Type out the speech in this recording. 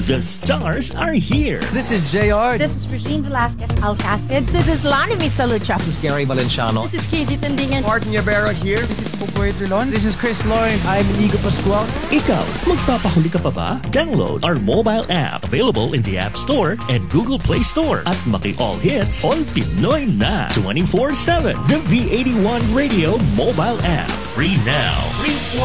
The stars are here. This is JR. This is Regine Velasquez Alcacid. This is Lani Misalucha. This is Gary Valenciano. This is Casey Tandingan. Martin Yabera here. This is Popoy Trilon. This is Chris Lawrence. I'm Inigo Pascual. Ikaw, magpapahuli ka pa ba? Download our mobile app available in the App Store and Google Play Store at Maki-All Hits on Pinoy na 24/7. The V81 Radio mobile app. Free now.